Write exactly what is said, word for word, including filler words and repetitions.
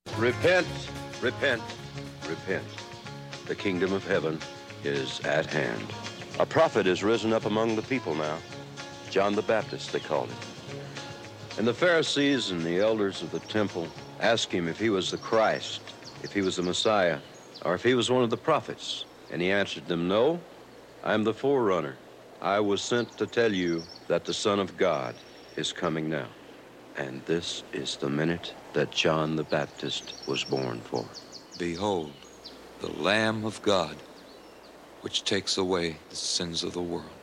Repent, repent, repent. The kingdom of heaven is at hand. A prophet is risen up among the people now. John the Baptist, they called him. And the Pharisees and the elders of the temple asked him if he was the Christ, if he was the Messiah, or if he was one of the prophets. And he answered them, "No, I am the forerunner. I was sent to tell you that the Son of God is coming now." And this is the minute that John the Baptist was born for. Behold, the Lamb of God, which takes away the sins of the world.